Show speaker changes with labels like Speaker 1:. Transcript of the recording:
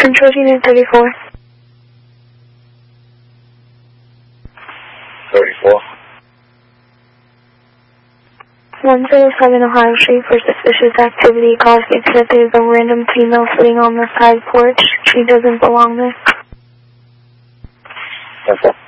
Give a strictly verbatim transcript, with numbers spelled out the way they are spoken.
Speaker 1: Control Unit thirty-four.
Speaker 2: thirty-four.
Speaker 1: one seventy-seven Ohio Street for suspicious activity. Calls get that there's a random female sitting on the side porch. She doesn't belong there.
Speaker 2: Okay.